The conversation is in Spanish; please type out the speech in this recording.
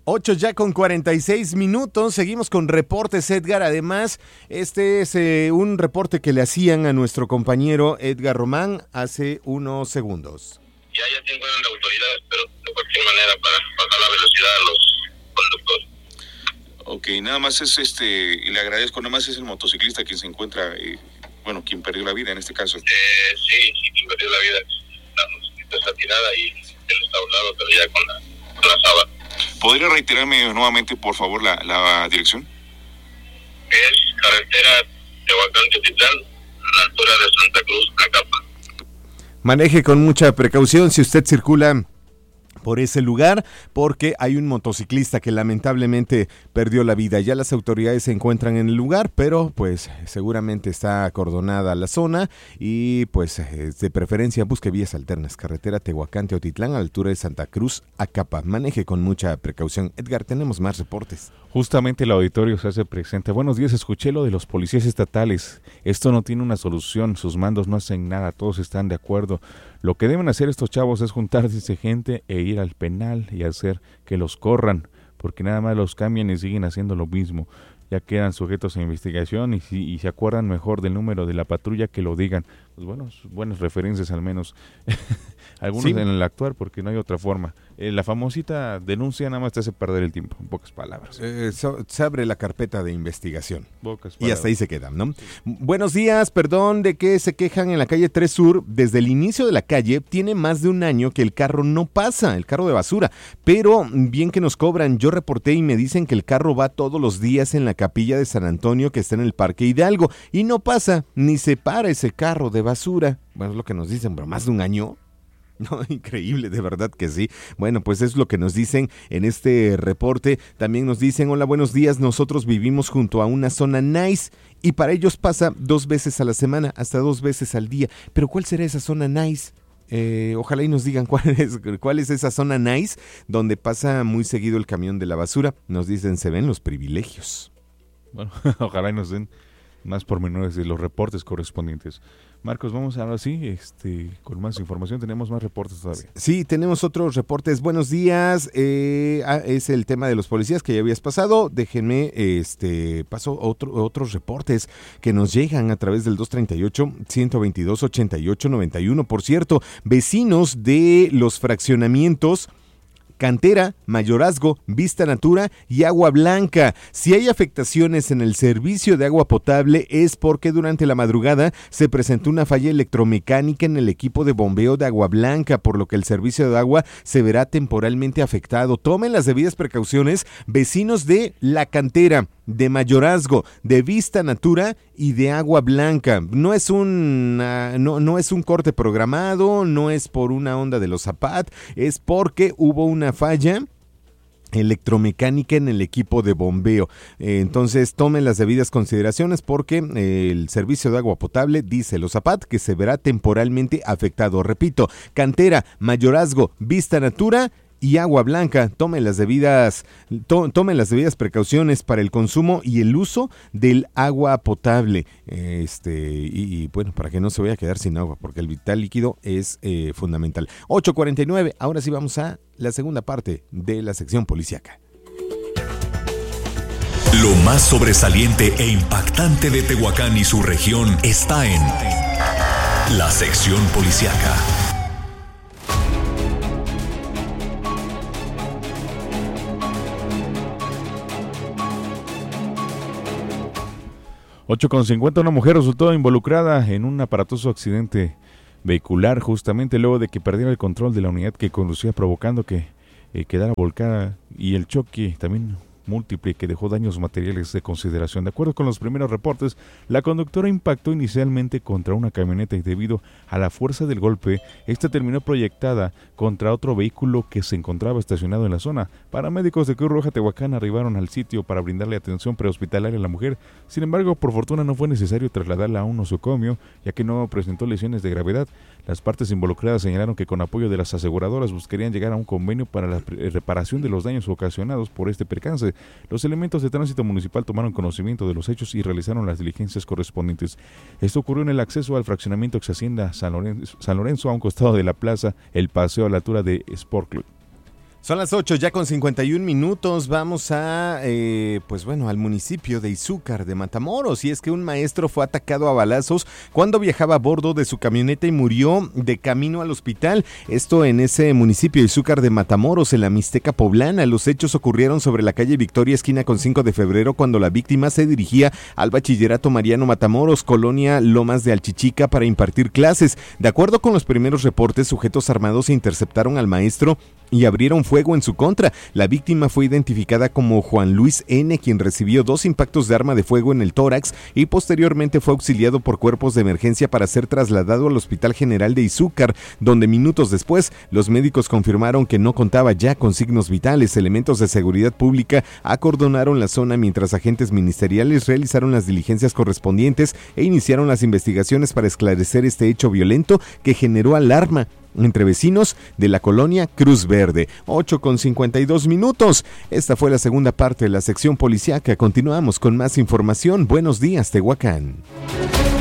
8 ya con 46 minutos, seguimos con reportes, Edgar. Además, este es un reporte que le hacían a nuestro compañero Edgar Román hace unos segundos. Ya se encuentran las autoridades, pero de cualquier manera para bajar la velocidad a los conductores. Ok, nada más es y le agradezco, nada más es el motociclista quien se encuentra, quien perdió la vida en este caso. Sí, quien perdió la vida. La motociclista está tirada y él está a un lado, pero ya con la sábana. ¿Podría reiterarme nuevamente, por favor, la dirección? Es carretera Tehuacán-Teotitlán, a la altura de Santa Cruz, Acapa. Maneje con mucha precaución si usted circula por ese lugar, porque hay un motociclista que lamentablemente perdió la vida. Ya las autoridades se encuentran en el lugar, pero pues seguramente está acordonada la zona y pues de preferencia busque vías alternas. Carretera Tehuacán-Teotitlán a la altura de Santa Cruz, Acapa. Maneje con mucha precaución. Edgar, tenemos más reportes. Justamente el auditorio se hace presente. Buenos días, escuché lo de los policías estatales. Esto no tiene una solución, sus mandos no hacen nada, todos están de acuerdo. Lo que deben hacer estos chavos es juntarse gente e ir al penal y hacer que los corran, porque nada más los cambian y siguen haciendo lo mismo. Ya quedan sujetos a investigación y se acuerdan mejor del número de la patrulla que lo digan. Pues bueno, buenas referencias al menos. Algunos sí. En el actuar, porque no hay otra forma. La famosita denuncia nada más te hace perder el tiempo, en pocas palabras. Se abre la carpeta de investigación. Y hasta ahí se quedan, ¿no? Sí. Buenos días, perdón de que se quejan en la calle 3 Sur. Desde el inicio de la calle tiene más de un año que el carro no pasa, el carro de basura. Pero bien que nos cobran, yo reporté y me dicen que el carro va todos los días en la capilla de San Antonio que está en el Parque Hidalgo y no pasa, ni se para ese carro de basura. Bueno, es lo que nos dicen, pero más de un año. No, increíble, de verdad que sí. Bueno, pues es lo que nos dicen en este reporte. También nos dicen, hola, buenos días, nosotros vivimos junto a una zona nice y para ellos pasa 2 veces a la semana, hasta 2 veces al día. Pero ¿cuál será esa zona nice? Ojalá y nos digan cuál es esa zona nice donde pasa muy seguido el camión de la basura. Nos dicen, se ven los privilegios. Bueno, ojalá y nos den más pormenores de los reportes correspondientes. Marcos, vamos ahora sí, con más información, tenemos más reportes todavía. Sí, tenemos otros reportes. Buenos días, es el tema de los policías que ya habías pasado. Déjenme, paso otros reportes que nos llegan a través del 238-122-8891. Por cierto, vecinos de los fraccionamientos Cantera, Mayorazgo, Vista Natura y Agua Blanca. Si hay afectaciones en el servicio de agua potable es porque durante la madrugada se presentó una falla electromecánica en el equipo de bombeo de Agua Blanca, por lo que el servicio de agua se verá temporalmente afectado. Tomen las debidas precauciones, vecinos de La Cantera, de Mayorazgo, de Vista Natura y de Agua Blanca. No es un corte programado, no es por una onda de los Zapat, es porque hubo una falla electromecánica en el equipo de bombeo. Entonces tomen las debidas consideraciones porque el servicio de agua potable, dice los Zapat, que se verá temporalmente afectado. Repito, Cantera, Mayorazgo, Vista Natura y Agua Blanca. Tomen las debidas precauciones para el consumo y el uso del agua potable. Y bueno, para que no se vaya a quedar sin agua, porque el vital líquido es fundamental. 8:49, ahora sí vamos a la segunda parte de la sección policíaca. Lo más sobresaliente e impactante de Tehuacán y su región está en la sección policíaca. Con 50, una mujer resultó involucrada en un aparatoso accidente vehicular justamente luego de que perdiera el control de la unidad que conducía, provocando que quedara volcada, y el choque también múltiple que dejó daños materiales de consideración. De acuerdo con los primeros reportes, la conductora impactó inicialmente contra una camioneta y debido a la fuerza del golpe, esta terminó proyectada contra otro vehículo que se encontraba estacionado en la zona. Paramédicos de Cruz Roja Tehuacán arribaron al sitio para brindarle atención prehospitalaria a la mujer. Sin embargo, por fortuna no fue necesario trasladarla a un nosocomio, ya que no presentó lesiones de gravedad. Las partes involucradas señalaron que con apoyo de las aseguradoras buscarían llegar a un convenio para la reparación de los daños ocasionados por este percance. Los elementos de tránsito municipal tomaron conocimiento de los hechos y realizaron las diligencias correspondientes. Esto ocurrió en el acceso al fraccionamiento Ex Hacienda San Lorenzo, a un costado de la plaza El Paseo, a la altura de Sport Club. Son las 8 ya con 51 minutos. Vamos a, al municipio de Izúcar de Matamoros. Y es que un maestro fue atacado a balazos cuando viajaba a bordo de su camioneta y murió de camino al hospital. Esto en ese municipio de Izúcar de Matamoros, en la Mixteca Poblana. Los hechos ocurrieron sobre la calle Victoria, esquina con 5 de febrero, cuando la víctima se dirigía al Bachillerato Mariano Matamoros, colonia Lomas de Alchichica, para impartir clases. De acuerdo con los primeros reportes, sujetos armados interceptaron al maestro y abrieron fuego en su contra. La víctima fue identificada como Juan Luis N., quien recibió 2 impactos de arma de fuego en el tórax y posteriormente fue auxiliado por cuerpos de emergencia para ser trasladado al Hospital General de Izúcar, donde minutos después los médicos confirmaron que no contaba ya con signos vitales. Elementos de seguridad pública acordonaron la zona mientras agentes ministeriales realizaron las diligencias correspondientes e iniciaron las investigaciones para esclarecer este hecho violento que generó alarma entre vecinos de la colonia Cruz Verde. 8 con 52 minutos. Esta fue la segunda parte de la sección policíaca. Continuamos con más información. Buenos días, Tehuacán.